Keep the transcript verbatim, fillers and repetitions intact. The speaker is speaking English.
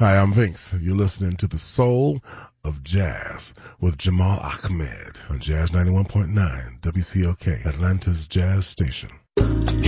Hi, I'm Vince. You're listening to The Soul of Jazz with Jamal Ahmed on Jazz ninety-one point nine W C O K, Atlanta's Jazz Station.